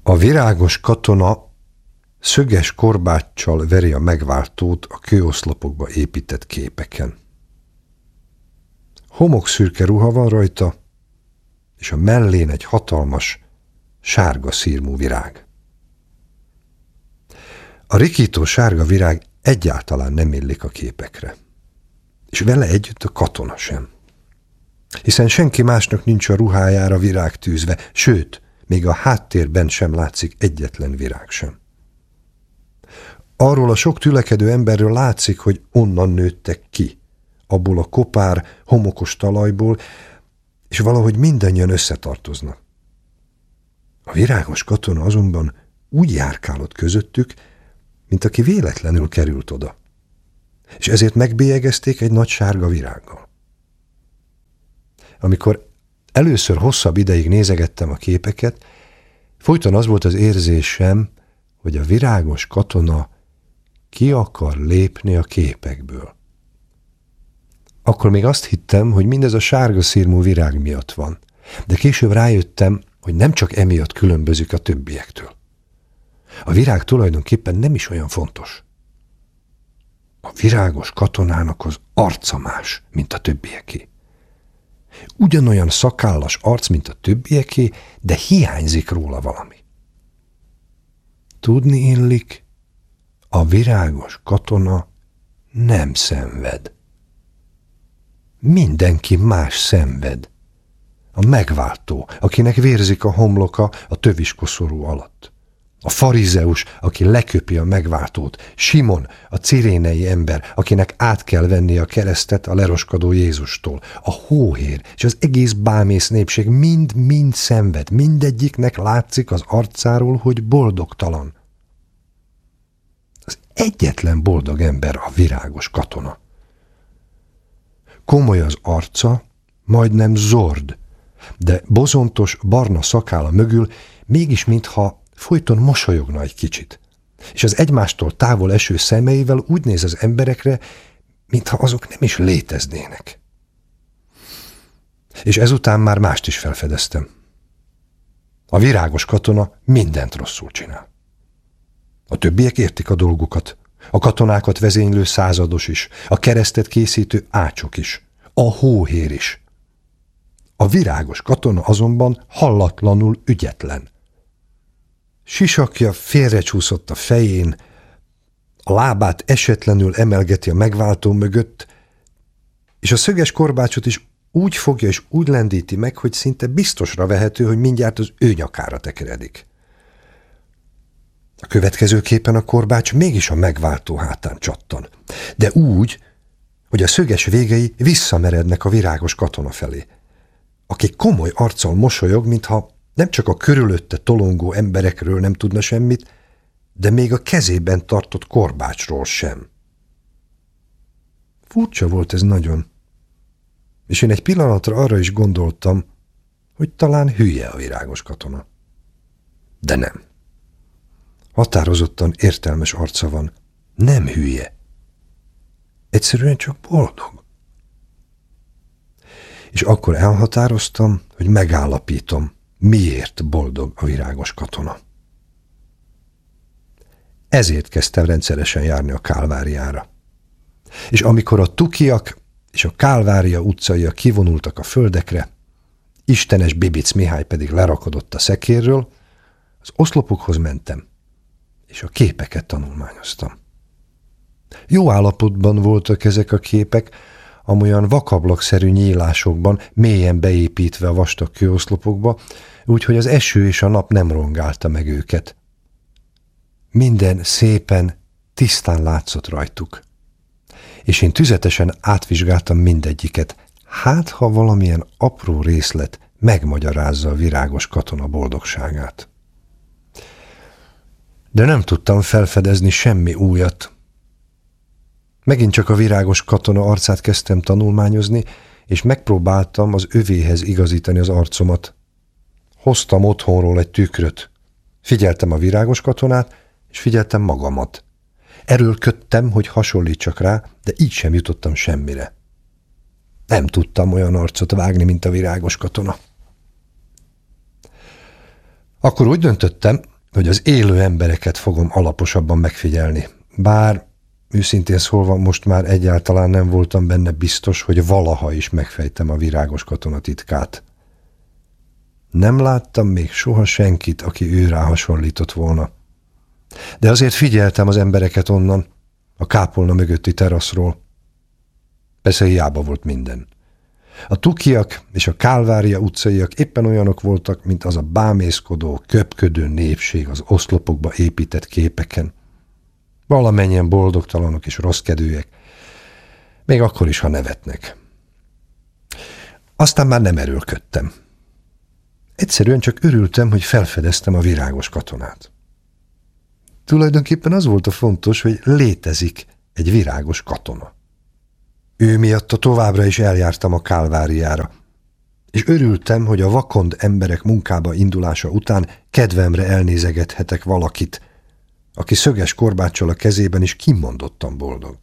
A virágos katona szöges korbáccsal veri a megváltót a kőoszlopokba épített képeken. Homokszürke ruha van rajta, és a mellén egy hatalmas, sárga szirmú virág. A rikító sárga virág egyáltalán nem illik a képekre, és vele együtt a katona sem. Hiszen senki másnak nincs a ruhájára virág tűzve, sőt, még a háttérben sem látszik egyetlen virág sem. Arról a sok tülekedő emberről látszik, hogy onnan nőttek ki, abból a kopár, homokos talajból, és valahogy mindannyian összetartoznak. A virágos katona azonban úgy járkálott közöttük, mint aki véletlenül került oda, és ezért megbélyegezték egy nagy sárga virággal. Amikor először hosszabb ideig nézegettem a képeket, folyton az volt az érzésem, hogy a virágos katona ki akar lépni a képekből. Akkor még azt hittem, hogy mindez a sárga szirmú virág miatt van, de később rájöttem, hogy nem csak emiatt különbözik a többiektől. A virág tulajdonképpen nem is olyan fontos. A virágos katonának az arca más, mint a többieké. Ugyanolyan szakállas arc, mint a többieké, de hiányzik róla valami. Tudni illik, a virágos katona nem szenved. Mindenki más szenved. A megváltó, akinek vérzik a homloka a töviskoszorú alatt. A farizeus, aki leköpi a megváltót. Simon, a cirénei ember, akinek át kell venni a keresztet a leroskadó Jézustól. A hóhér és az egész bámész népség mind szenved. Mindegyiknek látszik az arcáról, hogy boldogtalan. Az egyetlen boldog ember a virágos katona. Komoly az arca, majdnem zord, de bozontos, barna szakálla mögül mégis mintha folyton mosolyogna egy kicsit, és az egymástól távol eső szemeivel úgy néz az emberekre, mintha azok nem is léteznének. És ezután már mást is felfedeztem. A virágos katona mindent rosszul csinál. A többiek értik a dolgukat, a katonákat vezénylő százados is, a keresztet készítő ácsok is, a hóhér is. A virágos katona azonban hallatlanul ügyetlen. Sisakja félrecsúszott a fején, a lábát esetlenül emelgeti a megváltó mögött, és a szöges korbácsot is úgy fogja és úgy lendíti meg, hogy szinte biztosra vehető, hogy mindjárt az ő nyakára tekeredik. A következő képen a korbács mégis a megváltó hátán csattan, de úgy, hogy a szöges végei visszamerednek a virágos katona felé, aki komoly arccal mosolyog, mintha nem csak a körülötte tolongó emberekről nem tudna semmit, de még a kezében tartott korbácsról sem. Furcsa volt ez nagyon, és én egy pillanatra arra is gondoltam, hogy talán hülye a virágos katona. De nem. Határozottan értelmes arca van. Nem hülye. Egyszerűen csak boldog. És akkor elhatároztam, hogy megállapítom, miért boldog a virágos katona. Ezért kezdtem rendszeresen járni a Kálváriára. És amikor a Tukiak és a Kálvária utcaiak kivonultak a földekre, istenes Bibic Mihály pedig lerakodott a szekérről, az oszlopokhoz mentem, és a képeket tanulmányoztam. Jó állapotban voltak ezek a képek, amolyan vakablakszerű nyílásokban, mélyen beépítve a vastag kőoszlopokba, úgyhogy az eső és a nap nem rongálta meg őket. Minden szépen, tisztán látszott rajtuk. És én tüzetesen átvizsgáltam mindegyiket, hát ha valamilyen apró részlet megmagyarázza a virágos katona boldogságát. De nem tudtam felfedezni semmi újat. Megint csak a virágos katona arcát kezdtem tanulmányozni, és megpróbáltam az övéhez igazítani az arcomat. Hoztam otthonról egy tükröt. Figyeltem a virágos katonát, és figyeltem magamat. Erőlködtem, hogy hasonlítsak rá, de így sem jutottam semmire. Nem tudtam olyan arcot vágni, mint a virágos katona. Akkor úgy döntöttem, hogy az élő embereket fogom alaposabban megfigyelni. Bár, őszintén szólva, most már egyáltalán nem voltam benne biztos, hogy valaha is megfejtem a virágos katona titkát. Nem láttam még soha senkit, aki őrá hasonlított volna. De azért figyeltem az embereket onnan, a kápolna mögötti teraszról. Persze hiába volt minden. A tukiak és a Kálvária utcaiak éppen olyanok voltak, mint az a bámészkodó, köpködő népség az oszlopokba épített képeken. Valamennyien boldogtalanok és rosszkedőek, még akkor is, ha nevetnek. Aztán már nem erőlködtem. Egyszerűen csak örültem, hogy felfedeztem a virágos katonát. Tulajdonképpen az volt a fontos, hogy létezik egy virágos katona. Ő miatta továbbra is eljártam a Kálváriára, és örültem, hogy a vakond emberek munkába indulása után kedvemre elnézegethetek valakit, aki szöges korbáccsal a kezében is kimondottan boldog.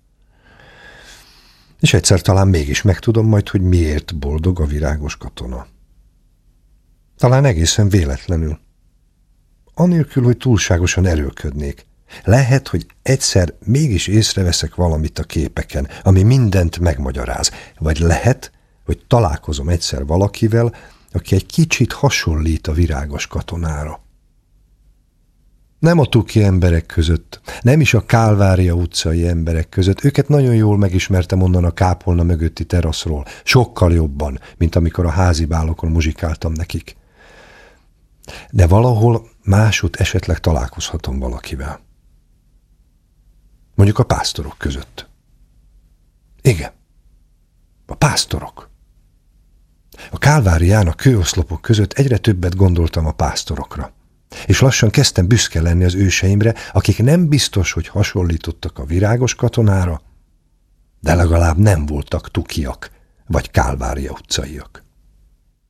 És egyszer talán mégis megtudom majd, hogy miért boldog a virágos katona. Talán egészen véletlenül. Anélkül, hogy túlságosan erőlködnék. Lehet, hogy egyszer mégis észreveszek valamit a képeken, ami mindent megmagyaráz. Vagy lehet, hogy találkozom egyszer valakivel, aki egy kicsit hasonlít a virágos katonára. Nem a tuki emberek között, nem is a Kálvária utcai emberek között. Őket nagyon jól megismertem onnan a kápolna mögötti teraszról. Sokkal jobban, mint amikor a házi bálokon muzsikáltam nekik. De valahol másút esetleg találkozhatom valakivel. Mondjuk a pásztorok között. Igen, a pásztorok. A Kálvárián a kőoszlopok között egyre többet gondoltam a pásztorokra. És lassan kezdtem büszke lenni az őseimre, akik nem biztos, hogy hasonlítottak a virágos katonára, de legalább nem voltak tukiak vagy Kálvária utcaiak.